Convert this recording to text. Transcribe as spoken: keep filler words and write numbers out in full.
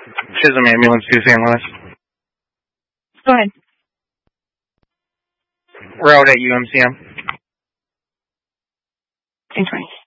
Chisholm Ambulance to Saint Louis. Go ahead. Road at U M C M. ten twenty.